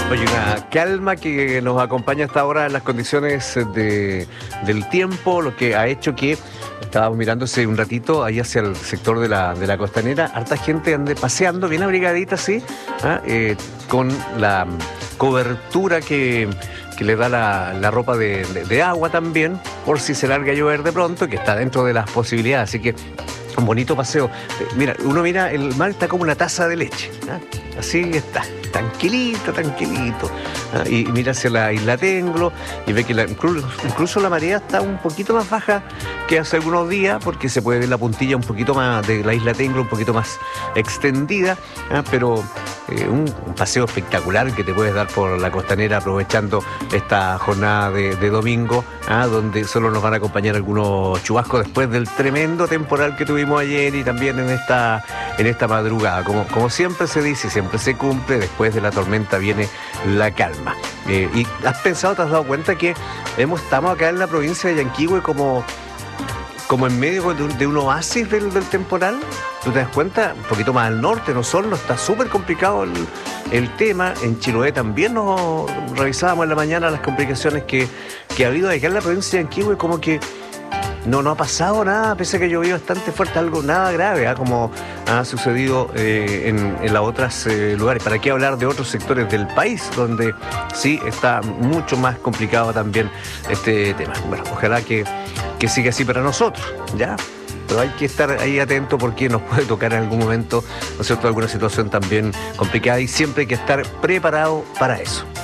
Oye, una calma que nos acompaña hasta ahora en las condiciones del tiempo, lo que ha hecho que estábamos mirándose un ratito ahí hacia el sector de la costanera, harta gente ande paseando, bien abrigadita, sí, con la cobertura que le da la ropa de agua también, por si se larga a llover de pronto, que está dentro de las posibilidades, así que un bonito paseo. Mira, uno mira, el mar está como una taza de leche, ¿ah? Así está, tranquilito, tranquilito. Y mira hacia la isla Tenglo y ve que incluso la marea está un poquito más baja que hace algunos días, porque se puede ver la puntilla un poquito más de la isla Tenglo, un poquito más extendida, pero un paseo espectacular que te puedes dar por la costanera aprovechando esta jornada de domingo, donde solo nos van a acompañar algunos chubascos después del tremendo temporal que tuvimos ayer y también en esta madrugada. Como siempre se dice, siempre se cumple, después de la tormenta viene la calma. ¿Y has pensado, te has dado cuenta que estamos acá en la provincia de Yanquihue como en medio de un oasis del temporal? ¿Tú te das cuenta? Un poquito más al norte, en Osorno, está súper complicado el tema. En Chiloé también nos revisábamos en la mañana las complicaciones que ha habido acá en la provincia de Yanquihue, como que no ha pasado nada, pese a que llovió bastante fuerte, algo nada grave, como ha sucedido en los otros lugares. ¿Para qué hablar de otros sectores del país donde sí está mucho más complicado también este tema? Bueno, ojalá que siga así para nosotros, ¿ya? Pero hay que estar ahí atento porque nos puede tocar en algún momento, ¿no es cierto?, alguna situación también complicada, y siempre hay que estar preparado para eso.